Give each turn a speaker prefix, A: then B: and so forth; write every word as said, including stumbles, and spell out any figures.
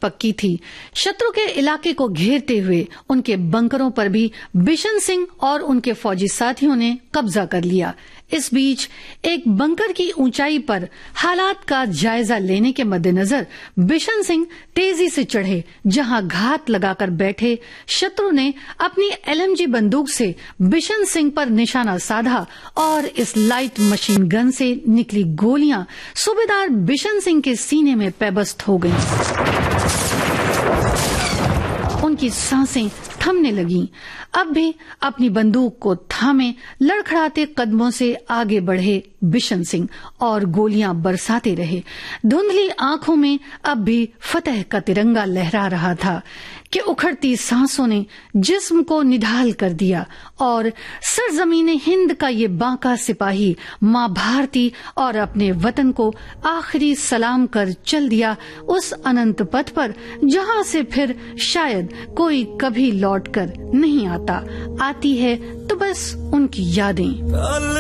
A: पक्की थी। शत्रु के इलाके को घेरते हुए उनके बंकरों पर भी बिशन सिंह और उनके फौजी साथियों ने कब्जा कर लिया। इस बीच एक बंकर की ऊंचाई पर हालात का जायजा लेने के मद्देनजर बिशन सिंह तेजी से चढ़े, जहां घात लगाकर बैठे शत्रु ने अपनी एलएमजी बंदूक से बिशन सिंह पर निशाना साधा और इस लाइट मशीन गन से निकली गोलियां सूबेदार बिशन सिंह के सीने में पैबस्त हो गईं। उनकी सांसें थमने लगीं। अब भी अपनी बंदूक को थामे लड़खड़ाते कदमों से आगे बढ़े बिशन सिंह और गोलियां बरसाते रहे। धुंधली आंखों में अब भी फतेह का तिरंगा लहरा रहा था कि उखड़ती सांसों ने जिस्म को निढाल कर दिया और सरजमीने हिंद का ये बांका सिपाही मां भारती और अपने वतन को आखिरी सलाम कर चल दिया उस अनंत पथ पर, जहां से फिर शायद कोई कभी लौट कर नहीं आता। आती है तो बस उनकी यादें।